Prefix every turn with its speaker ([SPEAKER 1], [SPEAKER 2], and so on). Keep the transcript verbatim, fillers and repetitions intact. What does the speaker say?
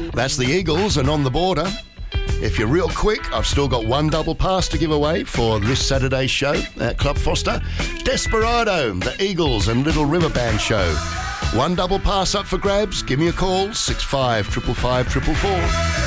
[SPEAKER 1] That's the Eagles and On the Border. If you're real quick, I've still got one double pass to give away for this Saturday's show at Club Foster. Desperado, the Eagles and Little River Band show. One double pass up for grabs. Give me a call, six five five five four four four.